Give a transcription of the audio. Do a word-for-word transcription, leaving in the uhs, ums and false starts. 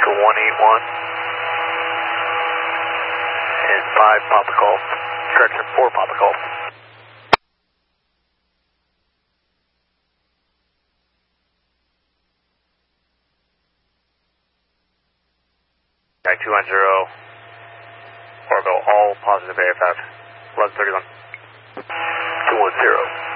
one eight one. And five Papa Golf. Correction, four Papa Golf. two one zero. Orbital all positive A F F. eleven thirty-one. two one zero.